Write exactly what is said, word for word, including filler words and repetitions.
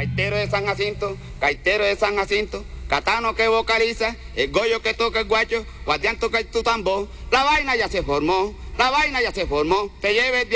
Gaitero de San Jacinto, gaitero de San Jacinto, Catano que vocaliza, el Goyo que toca el guacho, Guardián toca el tu tambor. La vaina ya se formó, la vaina ya se formó. Te lleves